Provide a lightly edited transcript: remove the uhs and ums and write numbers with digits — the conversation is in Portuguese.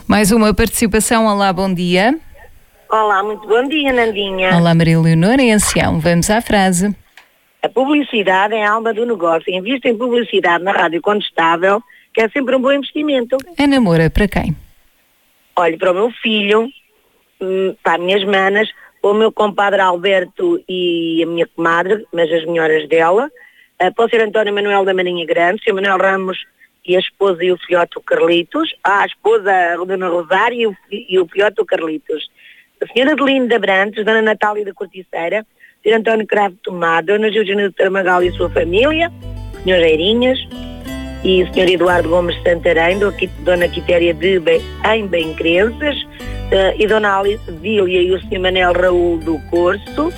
Mais uma participação. Olá, bom dia. Olá, muito bom dia, Nandinha. Olá, Maria Leonor, em Ancião. Vamos à frase. A publicidade é a alma do negócio. Invista em publicidade na Rádio Contestável, que é sempre um bom investimento. É namora para quem? Olhe, para o meu filho, para as minhas manas, para o meu compadre Alberto e a minha comadre, mas as melhoras dela, para o Sr. António Manuel da Marinha Grande, Sr. Manuel Ramos e a esposa e o filhote o Carlitos, a esposa a Dona Rosário e o filhote o Carlitos, a Sra. Adelino da Brantes, Dona Natália da Corticeira, Sr. António Cravo de Tomado, Dona Georgina de Tramagal e a sua família, Sr. Eirinhas e o Sr. Eduardo Gomes de Santarém, Dona Quitéria em Bem Crenças, e Dona Alice Dília e o Sr. Manel Raul do Corso.